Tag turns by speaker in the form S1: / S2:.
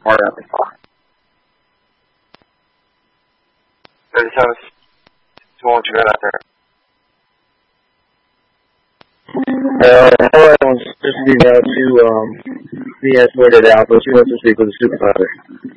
S1: more than before. 37, won't you go out there?
S2: All I was just leaving out to be escorted out, but she wants to speak with the supervisor.